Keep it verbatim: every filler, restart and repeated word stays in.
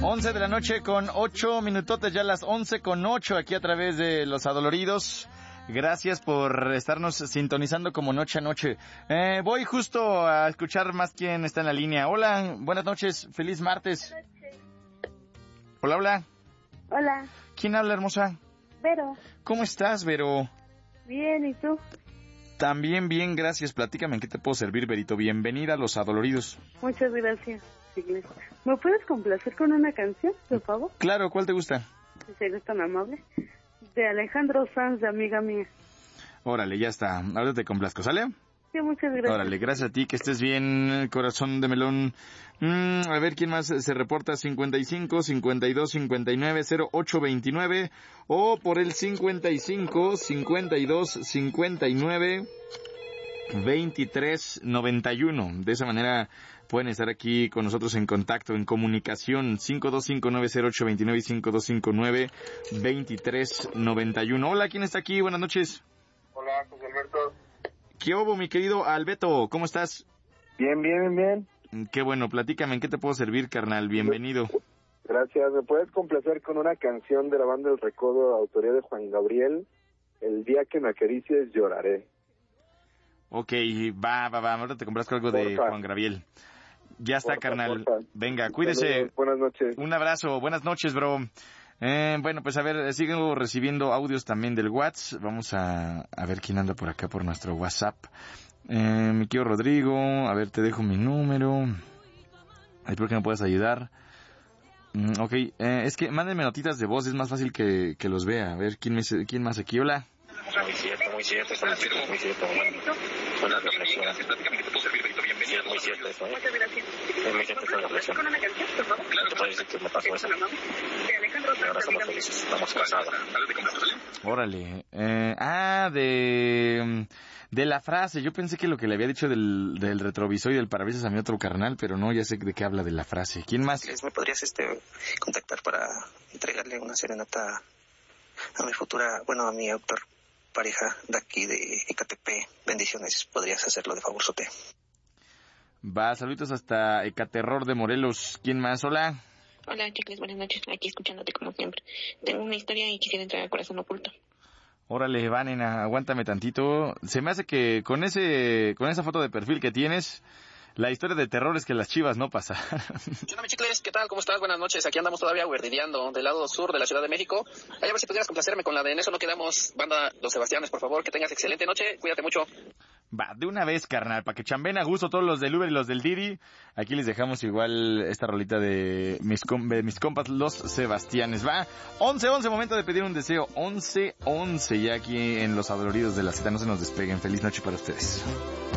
once de la noche con ocho minutotes, ya las once con ocho aquí a través de Los Adoloridos. Gracias por estarnos sintonizando como noche a noche. Eh, voy justo a escuchar más quién está en la línea. Hola, buenas noches, feliz martes. Buenas noches. Hola, hola. Hola. ¿Quién habla, hermosa? Vero. ¿Cómo estás, Vero? Bien, ¿y tú? También bien, gracias. Platícame, ¿en qué te puedo servir, Verito? Bienvenida a Los Adoloridos. Muchas gracias, Iglesia. ¿Me puedes complacer con una canción, por favor? Claro, ¿cuál te gusta? Si eres tan amable. De Alejandro Sanz, de Amiga Mía. Órale, ya está. Ahora te complazco, ¿sale? Sí, muchas gracias. Órale, gracias a ti, que estés bien, corazón de melón. Mm, a ver, ¿quién más se reporta? cincuenta y cinco, cincuenta y dos, cincuenta y nueve, cero ocho veintinueve o por el cincuenta y cinco, cincuenta y dos, cincuenta y nueve, veintitrés, noventa y uno. De esa manera pueden estar aquí con nosotros en contacto, en comunicación. cinco dos cinco nueve cero ocho dos nueve y cinco dos cinco nueve, veintitrés, noventa y uno. Hola, ¿quién está aquí? Buenas noches. Hola, José Alberto. ¿Qué hubo, mi querido Alberto? ¿Cómo estás? Bien, bien, bien. Qué bueno, platícame, ¿en qué te puedo servir, carnal? Bienvenido. Gracias. ¿Me puedes complacer con una canción de la banda El Recodo, autoría de Juan Gabriel? El día que me acaricies lloraré. Ok, va, va, va. Ahora te complazco algo de Porfa. Juan Gabriel. Ya está, Porfa, carnal. porfa. Venga, cuídese. Saludos, buenas noches. Un abrazo. Buenas noches, bro. Eh, bueno, pues a ver, sigo recibiendo audios también del WhatsApp. Vamos a, a ver quién anda por acá por nuestro WhatsApp. Eh, mi querido Rodrigo, a ver, te dejo mi número. Ahí, ¿por qué me puedes ayudar? Mm, ok, eh, es que mándenme notitas de voz, es más fácil que, que los vea. A ver, ¿quién, me, quién más aquí? Hola. Muy cierto, muy cierto, muy cierto, muy cierto. Buenas reflexiones. Muy cierto eso, ¿eh? Muchas gracias. Es muy cierto esa reflexión. ¿Con una canción, por favor? Te puedo decir que me pasó eso. De Alejandro Y ahora Sanz, de estamos Amiga Mía. felices, estamos casados. Órale. Eh, ah, de... De la frase, yo pensé que lo que le había dicho del, del retrovisor y del parabrisas a mi otro carnal, pero no, ya sé de qué habla de la frase. ¿Quién más? ¿Me podrías este contactar para entregarle una serenata a mi futura, bueno, a mi autor pareja de aquí de Ecatepec? Bendiciones, podrías hacerlo de favor, Sote. Va, saluditos hasta Ecaterror de Morelos. ¿Quién más? Hola. Hola, chicles, buenas noches. Aquí escuchándote como siempre. Tengo una historia y quisiera entrar al corazón oculto. Órale, va, nena, aguántame tantito. Se me hace que con ese, con esa foto de perfil que tienes, la historia de terror es que las Chivas no pasaron. ¿Qué onda, mi chicles? ¿Qué tal? ¿Cómo estás? Buenas noches. Aquí andamos todavía huerdideando del lado sur de la Ciudad de México. Ay, a ver si pudieras complacerme con la de En eso no quedamos. Banda Los Sebastianes, por favor. Que tengas excelente noche. Cuídate mucho. Va, de una vez, carnal, para que chambeen a gusto todos los del Uber y los del Didi. Aquí les dejamos igual esta rolita de mis, com- de mis compas, Los Sebastianes. Va, once once, momento de pedir un deseo. once once, ya aquí en Los Adoloridos de la Z. No se nos despeguen. Feliz noche para ustedes.